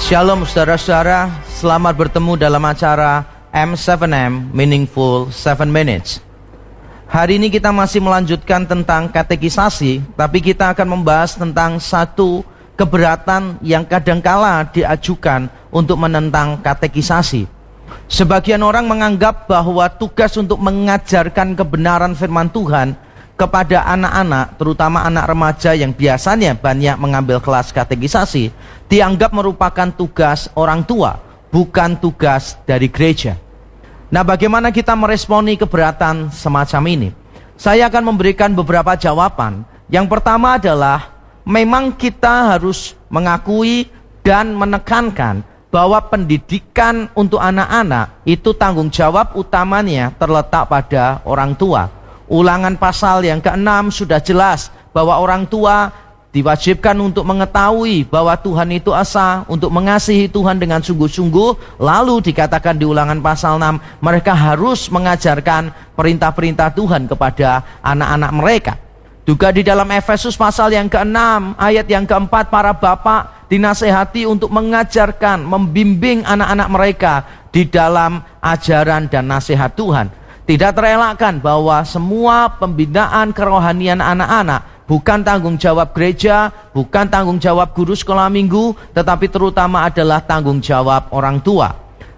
Shalom saudara-saudara, selamat bertemu dalam acara M7M Meaningful 7 Minutes. Hari ini kita masih melanjutkan tentang katekisasi, tapi kita akan membahas tentang satu keberatan yang kadangkala diajukan untuk menentang katekisasi. Sebagian orang menganggap bahwa tugas untuk mengajarkan kebenaran firman Tuhan kepada anak-anak, terutama anak remaja yang biasanya banyak mengambil kelas katekisasi, dianggap merupakan tugas orang tua, bukan tugas dari gereja. Nah, bagaimana kita meresponi keberatan semacam ini? Saya akan memberikan beberapa jawaban. Yang pertama adalah, memang kita harus mengakui dan menekankan bahwa pendidikan untuk anak-anak itu tanggung jawab utamanya terletak pada orang tua. Ulangan pasal yang ke-6 sudah jelas bahwa orang tua diwajibkan untuk mengetahui bahwa Tuhan itu esa, untuk mengasihi Tuhan dengan sungguh-sungguh. Lalu dikatakan di Ulangan pasal 6, mereka harus mengajarkan perintah-perintah Tuhan kepada anak-anak mereka. Juga di dalam Efesus pasal yang ke-6 ayat yang ke-4, para bapak dinasehati untuk mengajarkan, membimbing anak-anak mereka di dalam ajaran dan nasihat Tuhan. Tidak terelakkan bahwa semua pembinaan kerohanian anak-anak bukan tanggung jawab gereja, bukan tanggung jawab guru sekolah minggu, tetapi terutama adalah tanggung jawab orang tua.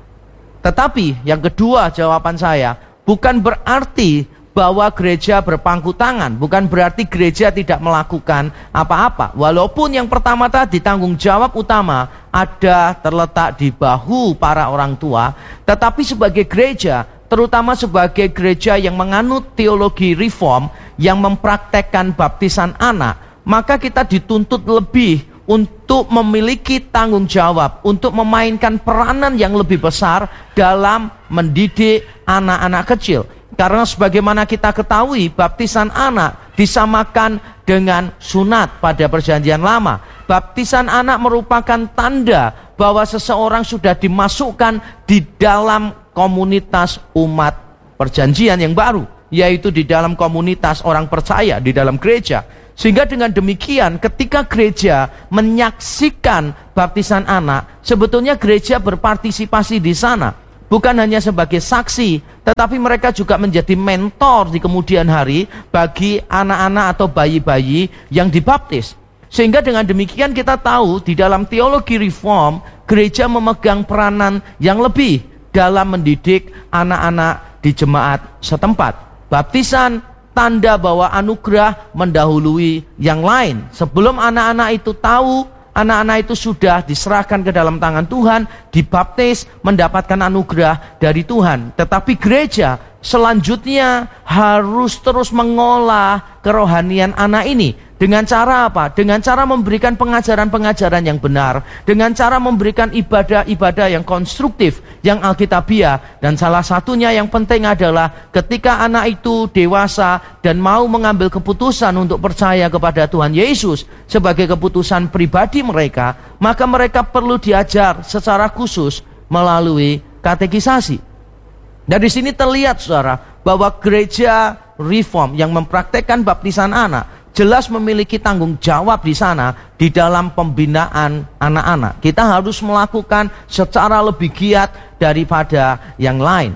Tetapi yang kedua jawaban saya, bukan berarti bahwa gereja berpangku tangan, bukan berarti gereja tidak melakukan apa-apa. Walaupun yang pertama tadi tanggung jawab utama ada terletak di bahu para orang tua, tetapi sebagai gereja, terutama sebagai gereja yang menganut teologi reform, yang mempraktekkan baptisan anak, maka kita dituntut lebih untuk memiliki tanggung jawab, untuk memainkan peranan yang lebih besar dalam mendidik anak-anak kecil. Karena sebagaimana kita ketahui, baptisan anak disamakan dengan sunat pada perjanjian lama. Baptisan anak merupakan tanda bahwa seseorang sudah dimasukkan di dalam komunitas umat perjanjian yang baru, yaitu di dalam komunitas orang percaya di dalam gereja. Sehingga dengan demikian ketika gereja menyaksikan baptisan anak, sebetulnya gereja berpartisipasi di sana. Bukan hanya sebagai saksi, tetapi mereka juga menjadi mentor di kemudian hari bagi anak-anak atau bayi-bayi yang dibaptis. Sehingga dengan demikian kita tahu di dalam teologi reform, gereja memegang peranan yang lebih dalam mendidik anak-anak di jemaat setempat. Baptisan tanda bahwa anugerah mendahului yang lain. Sebelum anak-anak itu tahu, anak-anak itu sudah diserahkan ke dalam tangan Tuhan, dibaptis, mendapatkan anugerah dari Tuhan. Tetapi gereja selanjutnya harus terus mengolah kerohanian anak ini. Dengan cara apa? Dengan cara memberikan pengajaran-pengajaran yang benar, dengan cara memberikan ibadah-ibadah yang konstruktif, yang alkitabiah. Dan salah satunya yang penting adalah ketika anak itu dewasa dan mau mengambil keputusan untuk percaya kepada Tuhan Yesus sebagai keputusan pribadi mereka, maka mereka perlu diajar secara khusus melalui katekisasi. Dari sini terlihat, saudara, bahwa gereja reform yang mempraktekkan baptisan anak jelas memiliki tanggung jawab di sana di dalam pembinaan anak-anak. Kita harus melakukan secara lebih giat daripada yang lain.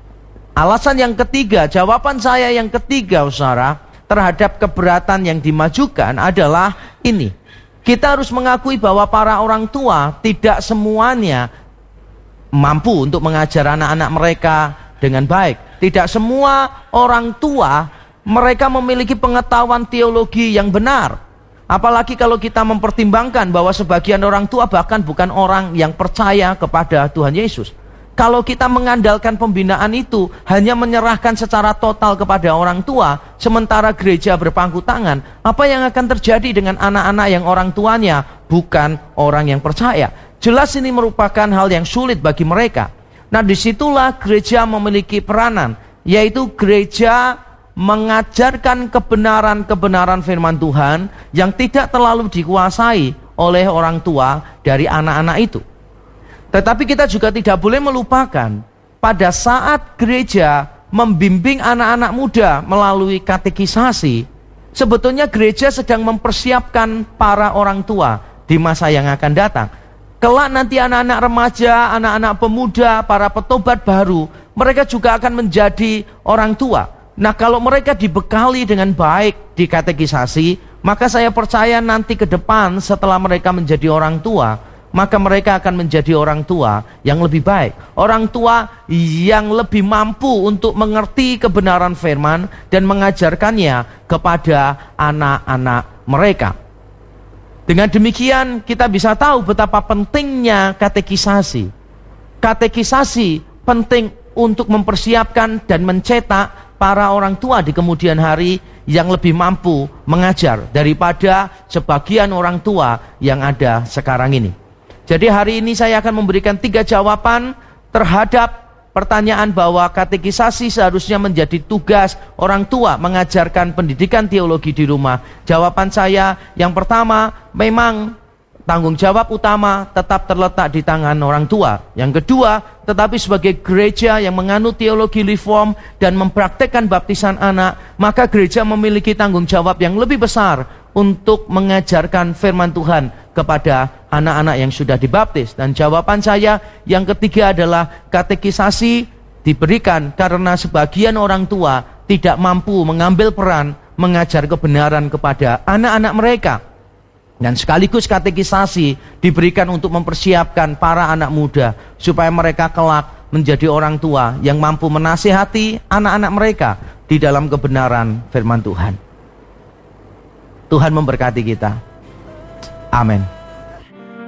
Alasan yang ketiga, jawaban saya yang ketiga, saudara, terhadap keberatan yang dimajukan adalah ini. Kita harus mengakui bahwa para orang tua tidak semuanya mampu untuk mengajar anak-anak mereka dengan baik. Tidak semua orang tua mereka memiliki pengetahuan teologi yang benar. Apalagi kalau kita mempertimbangkan bahwa sebagian orang tua bahkan bukan orang yang percaya kepada Tuhan Yesus. Kalau kita mengandalkan pembinaan itu hanya menyerahkan secara total kepada orang tua, sementara gereja berpangku tangan, apa yang akan terjadi dengan anak-anak yang orang tuanya bukan orang yang percaya? Jelas ini merupakan hal yang sulit bagi mereka. Nah, disitulah gereja memiliki peranan, yaitu gereja mengajarkan kebenaran-kebenaran firman Tuhan yang tidak terlalu dikuasai oleh orang tua dari anak-anak itu. Tetapi kita juga tidak boleh melupakan pada saat gereja membimbing anak-anak muda melalui katekisasi, sebetulnya gereja sedang mempersiapkan para orang tua di masa yang akan datang. Kelak nanti anak-anak remaja, anak-anak pemuda, para petobat baru, mereka juga akan menjadi orang tua. Nah, kalau mereka dibekali dengan baik di katekisasi, maka saya percaya nanti ke depan setelah mereka menjadi orang tua, maka mereka akan menjadi orang tua yang lebih baik. Orang tua yang lebih mampu untuk mengerti kebenaran firman dan mengajarkannya kepada anak-anak mereka. Dengan demikian kita bisa tahu betapa pentingnya katekisasi. Katekisasi penting untuk mempersiapkan dan mencetak para orang tua di kemudian hari yang lebih mampu mengajar daripada sebagian orang tua yang ada sekarang ini. Jadi hari ini saya akan memberikan 3 jawaban terhadap pertanyaan bahwa katekisasi seharusnya menjadi tugas orang tua mengajarkan pendidikan teologi di rumah. Jawaban saya yang pertama, memang tanggung jawab utama tetap terletak di tangan orang tua. Yang kedua, tetapi sebagai gereja yang menganut teologi reform dan mempraktekkan baptisan anak, maka gereja memiliki tanggung jawab yang lebih besar untuk mengajarkan firman Tuhan kepada anak-anak yang sudah dibaptis. Dan jawaban saya yang ketiga adalah katekisasi diberikan karena sebagian orang tua tidak mampu mengambil peran mengajar kebenaran kepada anak-anak mereka. Dan sekaligus katekisasi diberikan untuk mempersiapkan para anak muda supaya mereka kelak menjadi orang tua yang mampu menasihati anak-anak mereka di dalam kebenaran firman Tuhan. Tuhan memberkati kita. Amin.